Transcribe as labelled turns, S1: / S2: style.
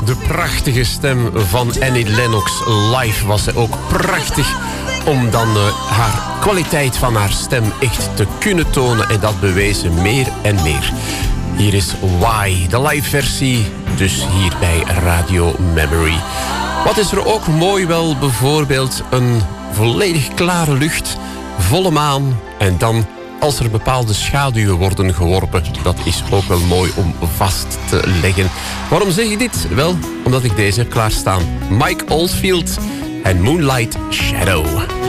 S1: De prachtige stem van Annie Lennox. Live was ze ook prachtig om dan haar kwaliteit van haar stem echt te kunnen tonen. En dat bewees ze meer en meer. Hier is Why, de live versie, dus hier bij Radio Memory. Wat is er ook mooi wel? Bijvoorbeeld een volledig klare lucht, volle maan en dan als er bepaalde schaduwen worden geworpen. Dat is ook wel mooi om vast te leggen. Waarom zeg ik dit? Wel, omdat ik deze heb klaarstaan. Mike Oldfield en Moonlight Shadow.